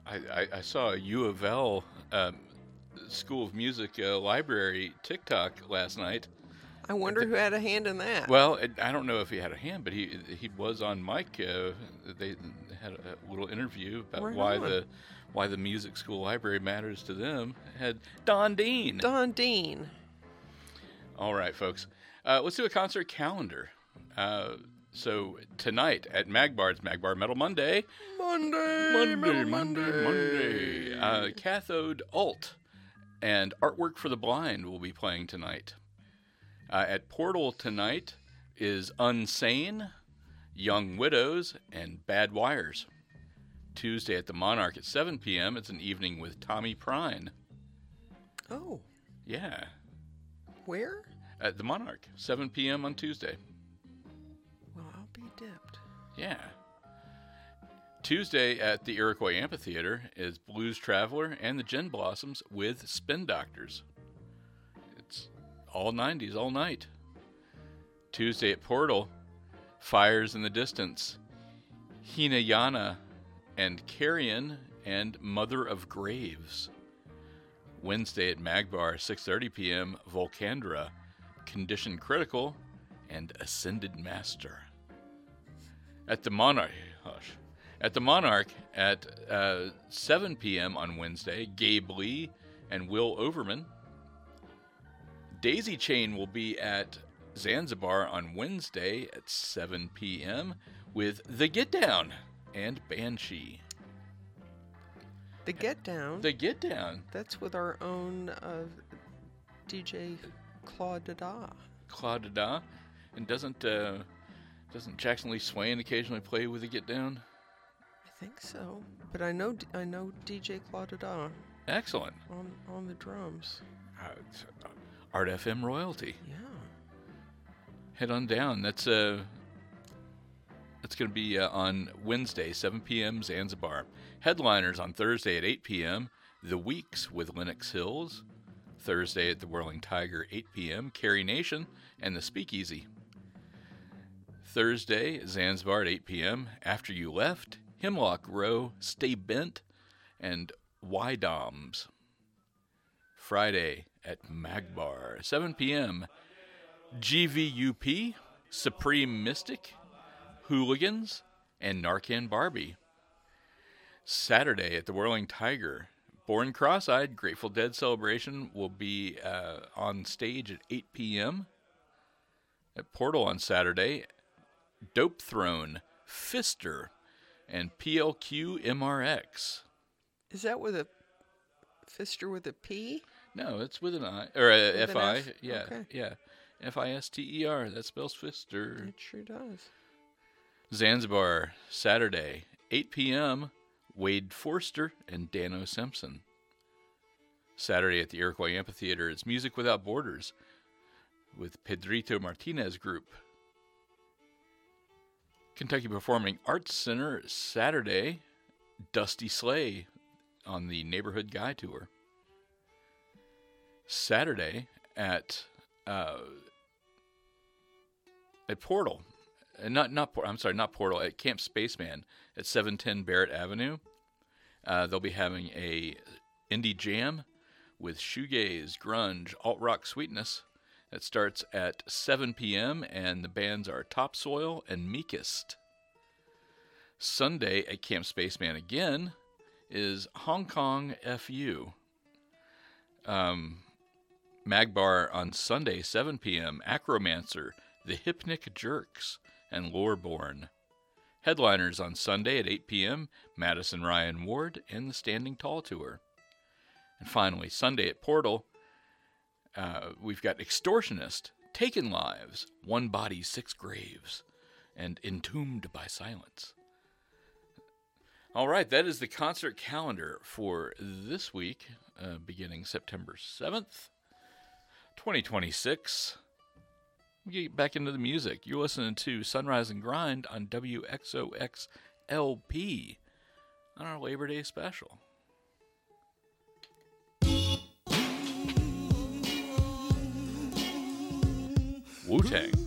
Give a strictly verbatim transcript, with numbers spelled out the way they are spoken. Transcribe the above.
I, I, I saw a U of L um, School of Music uh, library TikTok last night. I wonder who had a hand in that. Well, it, I don't know if he had a hand, but he he was on mic. Uh, they had a little interview about Right why on. the why the music school library matters to them. Had Don Dean. Don Dean. All right, folks. Uh, let's do a concert calendar. Uh, so tonight at Magbar, it's Magbar Metal Monday. Monday. Monday, Metal Monday, Monday. Uh, Cathode Alt and Artwork for the Blind will be playing tonight. Uh, at Portal tonight is Unsane, Young Widows, and Bad Wires. Tuesday at the Monarch at seven p.m. It's an evening with Tommy Prine. Oh, Yeah. where? At the Monarch, seven p.m. on Tuesday. Well, I'll be dipped. Yeah. Tuesday at the Iroquois Amphitheater is Blues Traveler and the Gin Blossoms with Spin Doctors. It's all nineties, all night. Tuesday at Portal, Fires in the Distance, Hinayana and Carrion and Mother of Graves. Wednesday at Magbar, six thirty p.m., Volcandra, Condition Critical, and Ascended Master. At the Monarch, hush. At the Monarch at uh, seven p.m. on Wednesday, Gabe Lee and Will Overman. Daisy Chain will be at Zanzibar on Wednesday at seven p.m. with The Get Down and Banshee. The Get Down. The Get Down. That's with our own uh, D J Claude Dada. Claude Dada. And doesn't uh, doesn't Jackson Lee Swain occasionally play with The Get Down? I think so, but I know I know D J Claude Dada Excellent. on on the drums. Uh, it's, uh, Art F M royalty. Yeah. Head on down. That's uh, that's going to be uh, on Wednesday, seven p.m. Zanzibar. Headliners on Thursday at eight p.m. The Weeks with Lennox Hills. Thursday at the Whirling Tiger, eight p.m. Carrie Nation and the Speakeasy. Thursday, Zanzibar at eight p.m. After You Left, Hemlock Row, Stay Bent, and Y-Doms. Friday at Magbar, seven p.m. G V U P, Supreme Mystic, Hooligans, and Narcan Barbie. Saturday at the Whirling Tiger, Born Cross-Eyed, Grateful Dead Celebration will be uh, on stage at eight p.m. At Portal on Saturday, Dope Throne, Fister, and P L Q M R X. Is that with a Fister with a P? No, it's with an I, or a With F an I. F? Yeah, Okay. yeah. F I S T E R. That spells Fister. It sure does. Zanzibar, Saturday, eight p.m., Wade Forster and Dano Simpson. Saturday at the Iroquois Amphitheater, it's Music Without Borders with Pedrito Martinez Group. Kentucky Performing Arts Center, Saturday, Dusty Slay on the Neighborhood Guy Tour. Saturday at uh, at Portal, uh, not not I'm sorry, not Portal, at Camp Spaceman at seven ten Barrett Avenue. Uh, they'll be having a indie jam with shoegaze, grunge, alt rock sweetness. That starts at seven p.m. and the bands are Topsoil and Meekest. Sunday at Camp Spaceman again is Hong Kong F U. Um, Magbar on Sunday, seven p.m., Acromancer, The Hypnic Jerks, and Loreborn. Headliners on Sunday at eight p.m., Madison Ryan Ward and the Standing Tall Tour. And finally, Sunday at Portal, uh, we've got Extortionist, Taken Lives, One Body, Six Graves, and Entombed by Silence. All right, that is the concert calendar for this week, uh, beginning September seventh, twenty twenty-six. We get back into the music. You're listening to Sunrise and Grind on W X O X L P on our Labor Day special. Wu-Tang.